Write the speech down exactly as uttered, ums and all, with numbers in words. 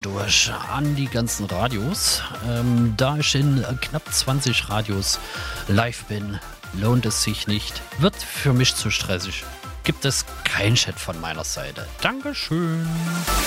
durch an die ganzen Radios. Ähm, da ich in knapp zwanzig Radios live bin, lohnt es sich nicht. Wird für mich zu stressig. Gibt es kein Chat von meiner Seite. Dankeschön.